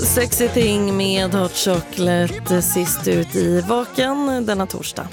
Sexy Thing med Hot Chocolate sist ut i Vaken denna torsdag.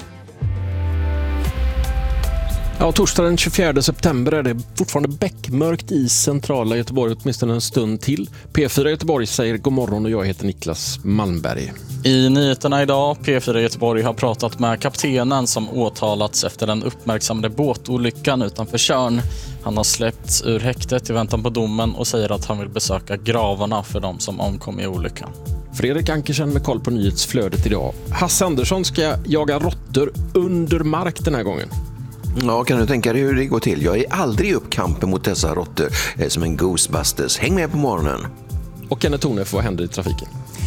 Ja, torsdag den 24 september är det fortfarande bäckmörkt i centrala Göteborg åtminstone en stund till. P4 Göteborg säger god morgon och jag heter Niklas Malmberg. I nyheterna idag, P4 Göteborg har pratat med kaptenen som åtalats efter den uppmärksammade båtolyckan utanför Tjörn. Han har släppts ur häktet i väntan på domen och säger att han vill besöka gravarna för de som omkom i olyckan. Fredrik Ankersen med koll på nyhetsflödet idag. Hasse Andersson ska jaga råttor under mark den här gången. Ja, kan du tänka dig hur det går till? Jag är aldrig upp kampen mot dessa råttor som en Ghostbusters. Häng med på morgonen. Och Kenneth Tornef, vad händer i trafiken?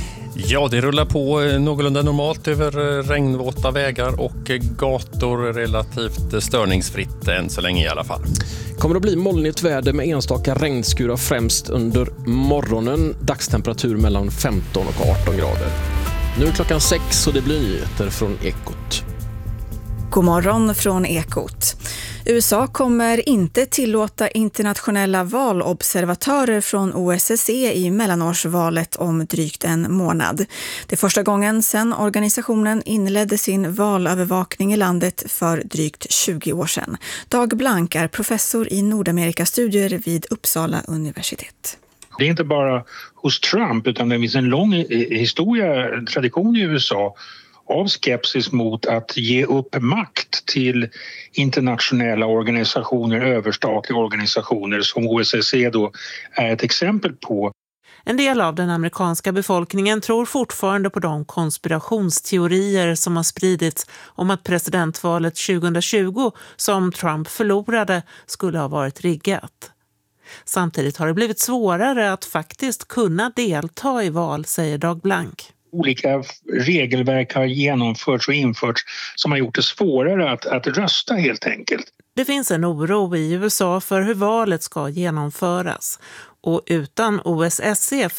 Ja, det rullar på någorlunda normalt över regnvåta vägar och gator relativt störningsfritt än så länge i alla fall. Kommer att bli molnigt väder med enstaka regnskurar främst under morgonen. Dagstemperatur mellan 15 och 18 grader. Nu är klockan 6 och det blir nyheter från Ekot. God morgon från Ekot. USA kommer inte tillåta internationella valobservatörer från OSSE i mellanårsvalet om drygt en månad. Det är första gången sedan organisationen inledde sin valövervakning i landet för drygt 20 år sedan. Dag Blank är professor i Nordamerikastudier vid Uppsala universitet. Det är inte bara hos Trump utan det finns en lång tradition i USA av skepsis mot att ge upp makt till internationella organisationer, överstatliga organisationer som OSSE då är ett exempel på. En del av den amerikanska befolkningen tror fortfarande på de konspirationsteorier som har spridits om att presidentvalet 2020 som Trump förlorade skulle ha varit riggat. Samtidigt har det blivit svårare att faktiskt kunna delta i val, säger Dag Blank. Olika regelverk har genomförts och införts som har gjort det svårare att rösta helt enkelt. Det finns en oro i USA för hur valet ska genomföras. Och utan OSSE